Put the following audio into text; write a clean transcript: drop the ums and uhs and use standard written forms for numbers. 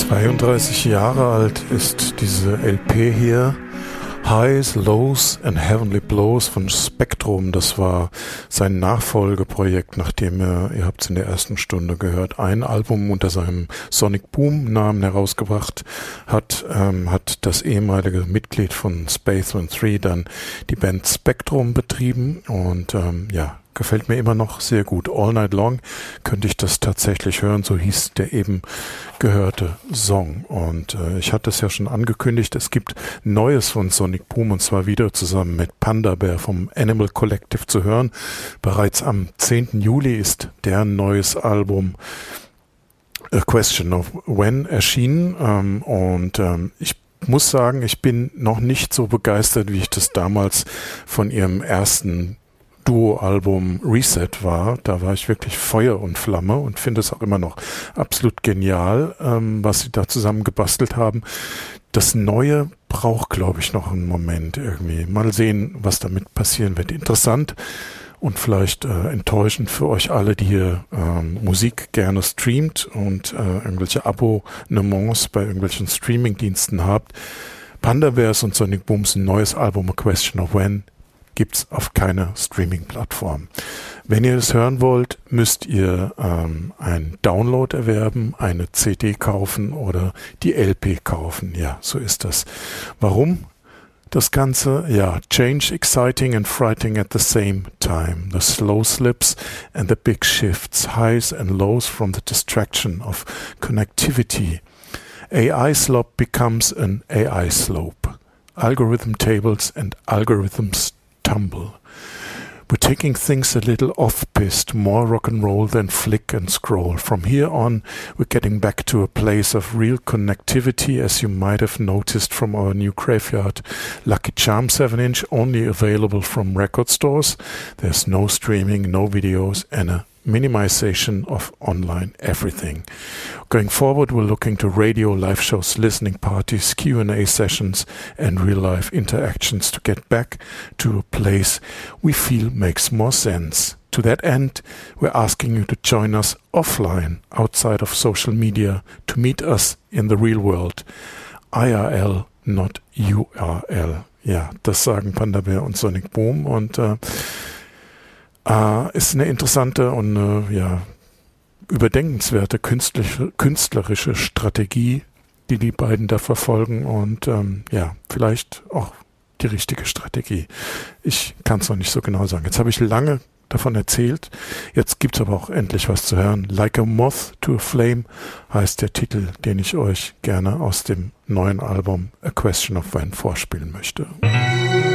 32 Jahre alt ist diese LP hier. Highs, Lows and Heavenly Blows von Spektrum. Das war sein Nachfolgeprojekt, nachdem ihr habt es in der ersten Stunde gehört, ein Album unter seinem Sonic Boom Namen herausgebracht hat, hat das ehemalige Mitglied von Spaceman 3 dann die Band Spektrum betrieben und gefällt mir immer noch sehr gut. All Night Long könnte ich das tatsächlich hören, so hieß der eben gehörte Song. Und ich hatte es ja schon angekündigt, es gibt Neues von Sonic Boom und zwar wieder zusammen mit Panda Bear vom Animal Collective zu hören. Bereits am 10. Juli ist deren neues Album A Question of When erschienen ich muss sagen, ich bin noch nicht so begeistert, wie ich das damals von ihrem ersten Duo-Album Reset war. Da war ich wirklich Feuer und Flamme und finde es auch immer noch absolut genial, was sie da zusammen gebastelt haben. Das Neue braucht, glaube ich, noch einen Moment irgendwie. Mal sehen, was damit passieren wird. Interessant und vielleicht enttäuschend für euch alle, die hier Musik gerne streamt und irgendwelche Abonnements bei irgendwelchen Streaming-Diensten habt. Panda Bears und Sonic Booms ein neues Album A Question of When gibt's auf keiner Streaming-Plattform. Wenn ihr es hören wollt, müsst ihr einen Download erwerben, eine CD kaufen oder die LP kaufen. Ja, so ist das. Warum das Ganze? Ja, change exciting and frightening at the same time. The slow slips and the big shifts, highs and lows from the distraction of connectivity. AI slop becomes an AI slope. Algorithm tables and algorithms tumble. We're taking things a little off-piste, more rock and roll than flick and scroll. From here on, we're getting back to a place of real connectivity, as you might have noticed from our new Graveyard Lucky Charm 7-inch, only available from record stores. There's no streaming, no videos, and a minimization of online everything. Going forward, we're looking to radio, live shows, listening parties, Q&A sessions, and real-life interactions to get back to a place we feel makes more sense. To that end, we're asking you to join us offline, outside of social media, to meet us in the real world. IRL, not URL. Ja, das sagen Panda Bear und Sonic Boom und ist eine interessante und überdenkenswerte künstlerische Strategie, die beiden da verfolgen und vielleicht auch die richtige Strategie. Ich kann es noch nicht so genau sagen. Jetzt habe ich lange davon erzählt, jetzt gibt es aber auch endlich was zu hören. Like a Moth to a Flame heißt der Titel, den ich euch gerne aus dem neuen Album A Question of When vorspielen möchte.